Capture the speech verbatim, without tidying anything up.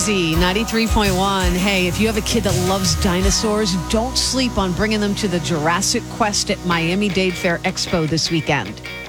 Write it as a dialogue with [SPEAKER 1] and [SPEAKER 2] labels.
[SPEAKER 1] Z ninety-three point one. Hey, if you have a kid that loves dinosaurs, don't sleep on bringing them to the Jurassic Quest at Miami-Dade Fair Expo this weekend.